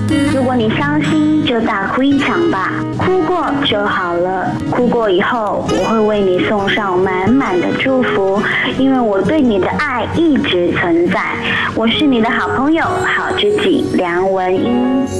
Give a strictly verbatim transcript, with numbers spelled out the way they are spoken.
如果你伤心，就大哭一场吧，哭过就好了。哭过以后，我会为你送上满满的祝福，因为我对你的爱一直存在。我是你的好朋友、好知己梁文音。